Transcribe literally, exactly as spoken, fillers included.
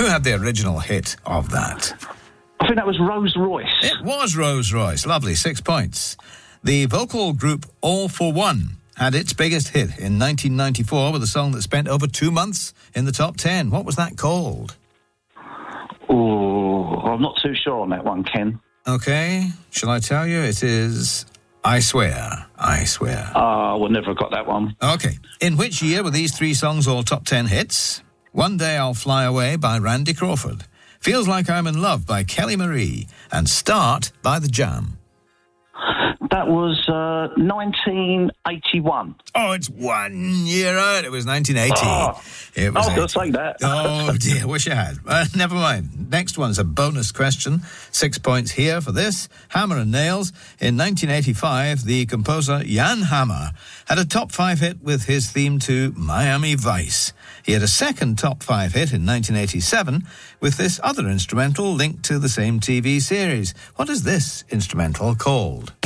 Who had the original hit of that? I think that was Rolls Royce. It was Rolls Royce. Lovely, six points. The vocal group All for One had its biggest hit in nineteen ninety-four with a song that spent over two months in the top ten. What was that called? Oh, I'm not too sure on that one, Ken. Okay, shall I tell you? It is I Swear, I Swear. Ah, uh, we'll never have got that one. Okay. In which year were these three songs all top ten hits? One Day I'll Fly Away by Randy Crawford, Feels Like I'm in Love by Kelly Marie, and Start by The Jam. That was uh, nineteen eighty-one. Oh, it's one year out. It was nineteen eighty. Oh, it was I was going to say that. Oh, dear. Wish I had. Uh, never mind. Next one's a bonus question. Six points here for this. Hammer and Nails. In nineteen eighty-five, the composer Jan Hammer had a top five hit with his theme to Miami Vice. He had a second top five hit in nineteen eighty-seven with this other instrumental linked to the same T V series. What is this instrumental called?